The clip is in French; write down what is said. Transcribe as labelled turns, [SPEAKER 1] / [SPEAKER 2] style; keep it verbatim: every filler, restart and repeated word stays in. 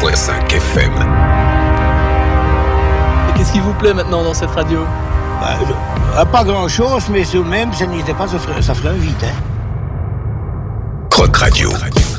[SPEAKER 1] point cinq F M.
[SPEAKER 2] Et qu'est-ce qui vous plaît maintenant dans cette radio?
[SPEAKER 3] Bah, je, pas grand-chose, mais tout de même, ça n'était pas, ça ferait, ça ferait un vite, hein.
[SPEAKER 1] Croc Radio.